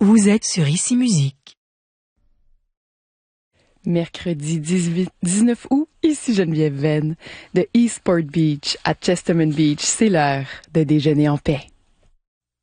Vous êtes sur Ici Musique. Mercredi 19 août, ici Geneviève Venn de Eastport Beach à Chesterman Beach. C'est l'heure de déjeuner en paix.